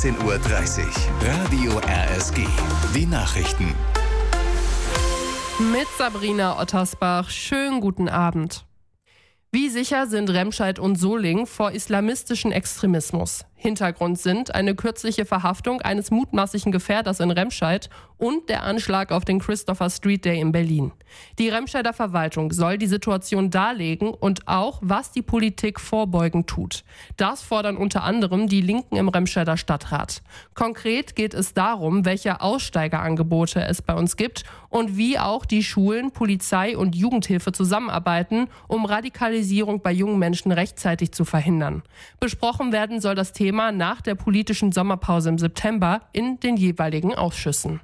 16:30 Uhr. Radio RSG. Die Nachrichten. Mit Sabrina Ottersbach. Schönen guten Abend. Wie sicher sind Remscheid und Solingen vor islamistischem Extremismus? Hintergrund sind eine kürzliche Verhaftung eines mutmaßlichen Gefährders in Remscheid und der Anschlag auf den Christopher Street Day in Berlin. Die Remscheider Verwaltung soll die Situation darlegen und auch, was die Politik vorbeugend tut. Das fordern unter anderem die Linken im Remscheider Stadtrat. Konkret geht es darum, welche Aussteigerangebote es bei uns gibt und wie auch die Schulen, Polizei und Jugendhilfe zusammenarbeiten, um Radikalisierung bei jungen Menschen rechtzeitig zu verhindern. Besprochen werden soll das Thema nach der politischen Sommerpause im September in den jeweiligen Ausschüssen.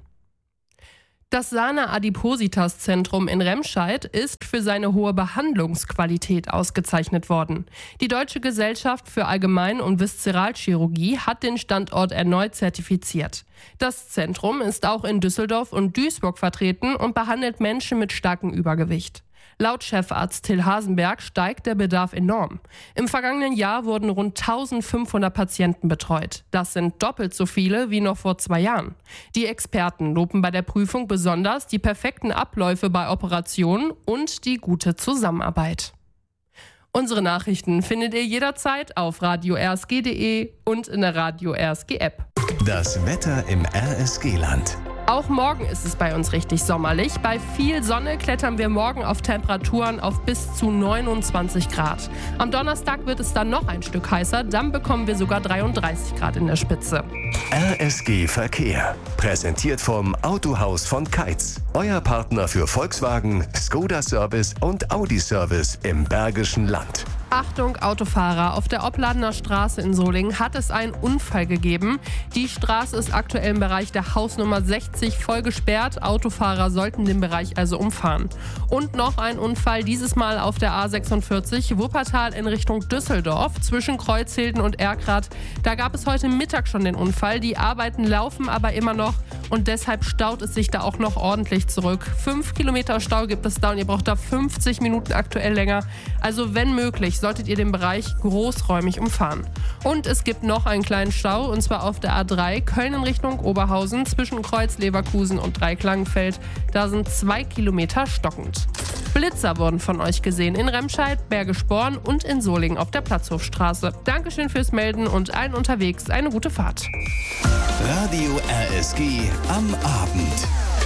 Das Sana Adipositas Zentrum in Remscheid ist für seine hohe Behandlungsqualität ausgezeichnet worden. Die Deutsche Gesellschaft für Allgemein- und Viszeralchirurgie hat den Standort erneut zertifiziert. Das Zentrum ist auch in Düsseldorf und Duisburg vertreten und behandelt Menschen mit starkem Übergewicht. Laut Chefarzt Till Hasenberg steigt der Bedarf enorm. Im vergangenen Jahr wurden rund 1500 Patienten betreut. Das sind doppelt so viele wie noch vor 2 Jahren. Die Experten loben bei der Prüfung besonders die perfekten Abläufe bei Operationen und die gute Zusammenarbeit. Unsere Nachrichten findet ihr jederzeit auf radio-rsg.de und in der Radio RSG App. Das Wetter im RSG-Land. Auch morgen ist es bei uns richtig sommerlich. Bei viel Sonne klettern wir morgen auf Temperaturen auf bis zu 29 Grad. Am Donnerstag wird es dann noch ein Stück heißer, dann bekommen wir sogar 33 Grad in der Spitze. RSG Verkehr. Präsentiert vom Autohaus von Keitz. Euer Partner für Volkswagen, Skoda Service und Audi Service im Bergischen Land. Achtung Autofahrer, auf der Opladener Straße in Solingen hat es einen Unfall gegeben. Die Straße ist aktuell im Bereich der Hausnummer 60 voll gesperrt. Autofahrer sollten den Bereich also umfahren. Und noch ein Unfall, dieses Mal auf der A46 Wuppertal in Richtung Düsseldorf zwischen Kreuzhilden und Erkrath. Da gab es heute Mittag schon den Unfall. Die Arbeiten laufen aber immer noch und deshalb staut es sich da auch noch ordentlich zurück. 5 Kilometer Stau gibt es da und ihr braucht da 50 Minuten aktuell länger. Also wenn möglich, solltet ihr den Bereich großräumig umfahren. Und es gibt noch einen kleinen Stau, und zwar auf der A3 Köln in Richtung Oberhausen zwischen Kreuz Leverkusen und Dreiklangenfeld. Da sind 2 Kilometer stockend. Blitzer wurden von euch gesehen in Remscheid, Bergisch Born und in Solingen auf der Platzhofstraße. Dankeschön fürs Melden und allen unterwegs eine gute Fahrt. Radio RSG am Abend.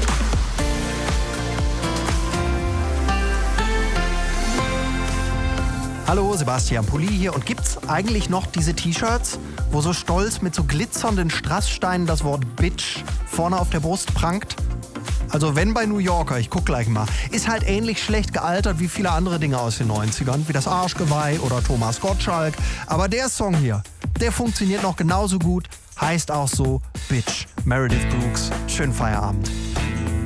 Hallo, Sebastian Pulli hier. Und gibt's eigentlich noch diese T-Shirts, wo so stolz mit so glitzernden Strasssteinen das Wort Bitch vorne auf der Brust prangt? Also wenn bei New Yorker, ich guck gleich mal, ist halt ähnlich schlecht gealtert wie viele andere Dinge aus den 90ern, wie das Arschgeweih oder Thomas Gottschalk. Aber der Song hier, der funktioniert noch genauso gut, heißt auch so Bitch. Meredith Brooks, schönen Feierabend.